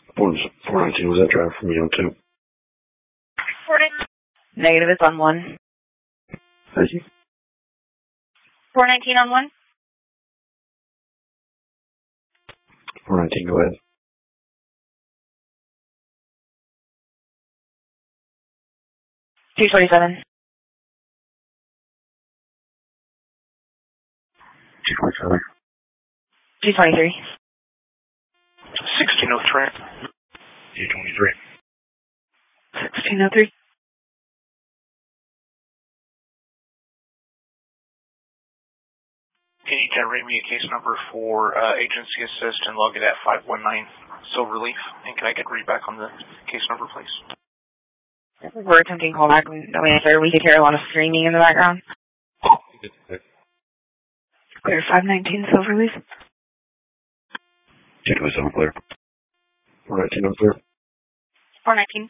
419, was that drive from me on 2? Negative, it's on 1. Thank you. 419 on 1. 419, go ahead. $227. 227. 223. 1603. 223. 1603. Can you generate me a case number for agency assist and log it at 519 Silverleaf? And can I get read back on the case number, please? We're attempting callback. No answer. We could hear a lot of screaming in the background. Clear 519 Silverleaf. 227 clear. 419 on clear. 419.